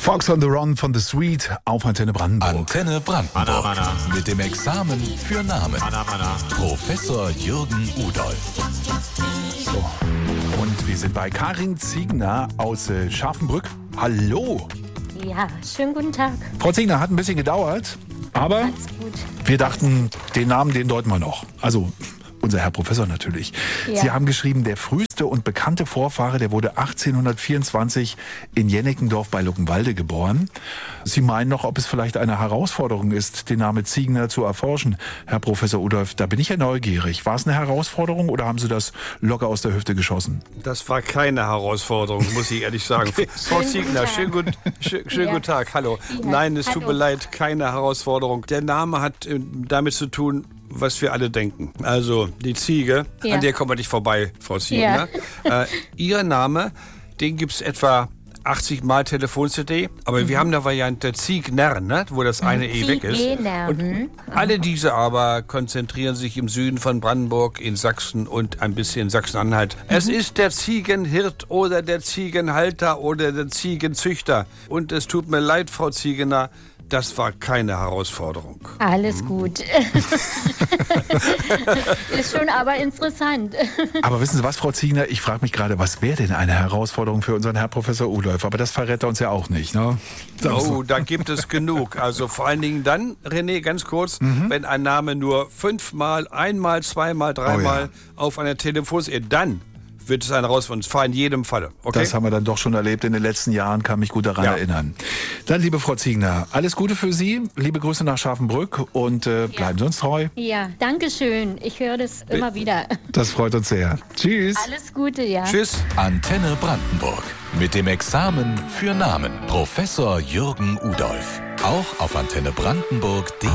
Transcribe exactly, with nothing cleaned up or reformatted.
Fox on the Run von The Sweet auf Antenne Brandenburg. Antenne Brandenburg. Mana, mana. Mit dem Examen für Namen. Mana, mana. Professor Jürgen Udolf. So. Und wir sind bei Karin Ziegner aus äh, Scharfenbrück. Hallo. Ja, schönen guten Tag. Frau Ziegner, hat ein bisschen gedauert, aber Alles gut. wir dachten, den Namen, den deuten wir noch. Also unser Herr Professor natürlich. Ja. Sie haben geschrieben, der früheste und bekannte Vorfahre, der wurde achtzehnhundertvierundzwanzig in Jenneckendorf bei Luckenwalde geboren. Sie meinen noch, ob es vielleicht eine Herausforderung ist, den Namen Ziegner zu erforschen. Herr Professor Udolf, da bin ich ja neugierig. War es eine Herausforderung oder haben Sie das locker aus der Hüfte geschossen? Das war keine Herausforderung, muss ich ehrlich sagen. Okay. Frau Schönen Ziegner, guten schönen, gut, schön, schönen Ja. guten Tag. Hallo. Ja, Nein, es tut hallo. mir leid, keine Herausforderung. Der Name hat äh, damit zu tun, was wir alle denken. Also die Ziege, Ja. an der kommen wir nicht vorbei, Frau Ziegner. Äh, Ihr Name, den gibt es etwa achtzig Mal Telefon-C D, aber Mhm. wir haben eine Variante Ziegner, ne? Wo das eine E weg ist. Ziegner, Und mhm. alle diese aber konzentrieren sich im Süden von Brandenburg, in Sachsen und ein bisschen in Sachsen-Anhalt. Es ist der Ziegenhirt oder der Ziegenhalter oder der Ziegenzüchter. Und es tut mir leid, Frau Ziegener, das war keine Herausforderung. Alles gut. Ist schon aber interessant. Aber wissen Sie was, Frau Ziegner? Ich frage mich gerade, was wäre denn eine Herausforderung für unseren Herr Professor Udolf? Aber das verrät er uns ja auch nicht, ne? Oh, da gibt es genug. Also vor allen Dingen dann, René, ganz kurz, wenn ein Name nur fünfmal, einmal, zweimal, dreimal auf einer Telefons... Dann wird es eine Herausforderung. Und zwar in jedem Falle. Okay? Das haben wir dann doch schon erlebt in den letzten Jahren, kann mich gut daran Ja. erinnern. Dann, liebe Frau Ziegner, alles Gute für Sie, liebe Grüße nach Scharfenbrück und äh, bleiben Sie uns treu. Ja, danke schön. Ich höre das immer wieder. Das freut uns sehr. Tschüss. Alles Gute, ja. Tschüss. Antenne Brandenburg. Mit dem Examen für Namen. Professor Jürgen Udolf. Auch auf antenne brandenburg punkt de.